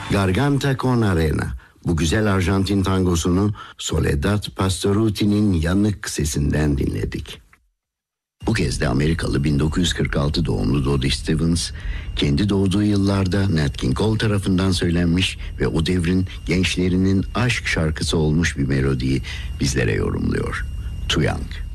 Garganta con Arena. Bu güzel Arjantin tangosunu Soledad Pastoruti'nin yanık sesinden dinledik. Bu kez de Amerikalı 1946 doğumlu Dodie Stevens, kendi doğduğu yıllarda Nat King Cole tarafından söylenmiş ve o devrin gençlerinin aşk şarkısı olmuş bir melodiyi bizlere yorumluyor. Too Young.